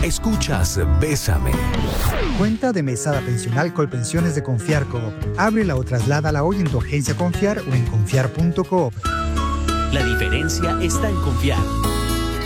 Escuchas Bésame. Cuenta de mesada pensional Colpensiones de Confiar Coop. Ábrela o trasládala hoy en tu agencia Confiar o en confiar.coop. La diferencia está en confiar.